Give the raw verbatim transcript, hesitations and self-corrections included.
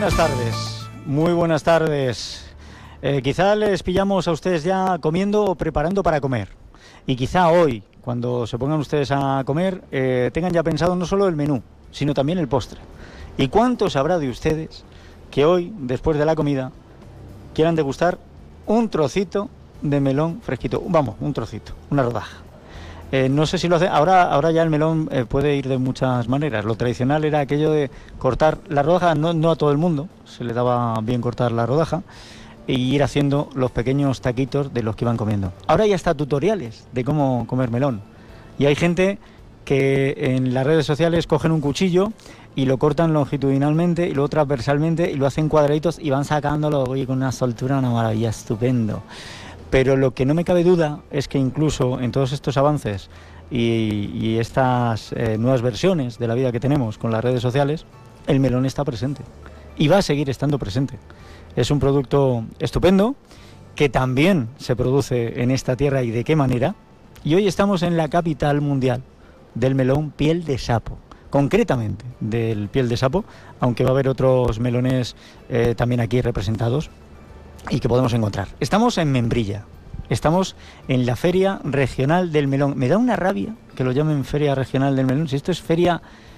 buenas tardes, muy buenas tardes. Eh, quizá les pillamos a ustedes ya comiendo o preparando para comer. Y quizá hoy, cuando se pongan ustedes a comer, eh, tengan ya pensado no solo el menú, sino también el postre. ¿Y cuántos habrá de ustedes que hoy, después de la comida, quieran degustar un trocito de melón fresquito? Vamos, un trocito, una rodaja. Eh, no sé si lo hace. Ahora, ahora ya el melón eh, puede ir de muchas maneras. Lo tradicional era aquello de cortar la rodaja, no, no a todo el mundo se le daba bien cortar la rodaja, e ir haciendo los pequeños taquitos de los que iban comiendo. Ahora ya está tutoriales de cómo comer melón. Y hay gente que en las redes sociales cogen un cuchillo y lo cortan longitudinalmente y luego transversalmente y lo hacen cuadraditos y van sacándolo, oye, con una soltura, una maravilla, estupendo. Pero lo que no me cabe duda es que incluso en todos estos avances y, y estas eh, nuevas versiones de la vida que tenemos con las redes sociales, el melón está presente y va a seguir estando presente. Es un producto estupendo que también se produce en esta tierra y de qué manera. Y hoy estamos en la capital mundial del melón piel de sapo, concretamente del piel de sapo, aunque va a haber otros melones eh, también aquí representados y que podemos encontrar. Estamos en Membrilla, estamos en la Feria Regional del Melón. Me da una rabia que lo llamen Feria Regional del Melón, si esto es Feria